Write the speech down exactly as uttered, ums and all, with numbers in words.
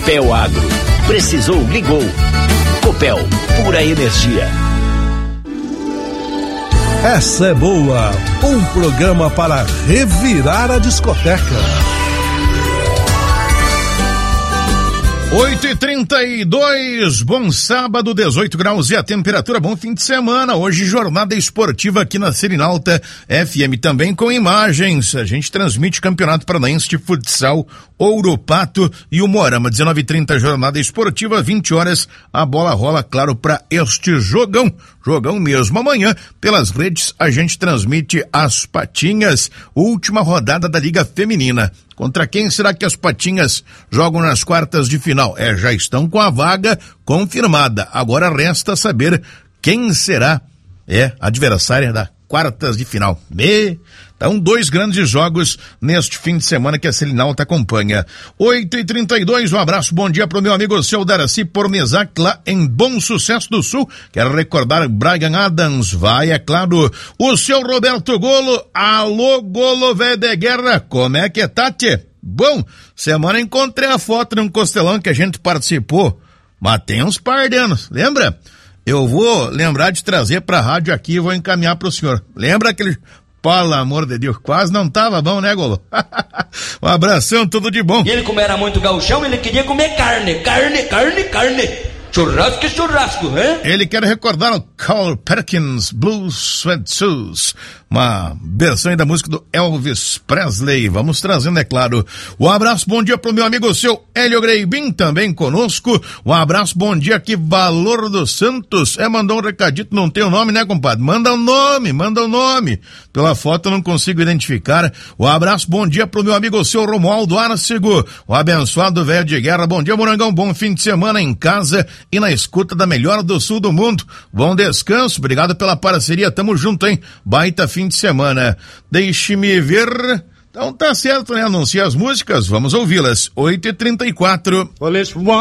Copel Agro. Precisou, ligou. Copel, pura energia. Essa é boa, um programa para revirar a discoteca. oito e trinta e dois, bom sábado, dezoito graus e a temperatura, bom fim de semana. Hoje jornada esportiva aqui na Serenalta F M, também com imagens. A gente transmite Campeonato Paranaense de Futsal, Ouro Pato e o Moarama. dezenove e trinta, jornada esportiva, vinte horas, a bola rola, claro, para este jogão. Jogão mesmo. Amanhã, pelas redes, a gente transmite as Patinhas, última rodada da Liga Feminina. Contra quem será que as Patinhas jogam nas quartas de final? É, já estão com a vaga confirmada. Agora resta saber quem será é adversária da quartas de final. E, então, dois grandes jogos neste fim de semana que a Serenalta acompanha. oito e trinta e dois, um abraço, bom dia pro meu amigo seu Daraci Pornesac, lá em Bom Sucesso do Sul. Quero recordar Brian Adams, vai, é claro, o seu Roberto Golo. Alô, Golo, velho de guerra, como é que é, Tati? Bom, semana encontrei a foto de um costelão que a gente participou, mas tem uns par de anos, lembra? Eu vou lembrar de trazer pra rádio aqui e vou encaminhar pro senhor. Lembra aquele... Pelo amor de Deus, quase não tava bom, né, Golo? Um abração, tudo de bom. E ele, como era muito gauchão, ele queria comer carne, carne, carne, carne. Churrasco e churrasco, hein? Ele quer recordar o Carl Perkins Blues Sweat Shoes, uma versão da música do Elvis Presley. Vamos trazendo, é claro. Um abraço, bom dia pro meu amigo seu Hélio Greibin, também conosco. Um abraço, bom dia aqui, Valor dos Santos. É, mandou um recadito, não tem o nome, né, compadre? Manda o nome, manda o nome. Pela foto eu não consigo identificar. Um abraço, bom dia pro meu amigo seu Romualdo Arcego, o abençoado velho de guerra. Bom dia, Morangão, bom fim de semana em casa e na escuta da melhor do sul do mundo. Bom descanso, obrigado pela parceria, tamo junto, hein? Baita fim de semana. Deixe-me ver... Então tá certo, né? Anuncia as músicas, vamos ouvi-las. oito e trinta e quatro.